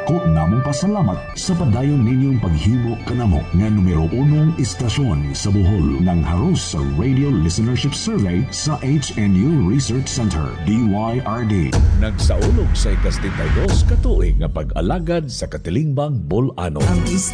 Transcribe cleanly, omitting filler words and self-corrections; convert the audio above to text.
Dako namong pasalamat sa padayon ninyong paghimo kanamo nga numero 1 istasyon sa Bohol ng haros sa Radio Listenership Survey sa HNU Research Center, DYRD. Nagsaulog sa ika-72 katuig nga pag-alagad sa Katilingbang Bolano. Ang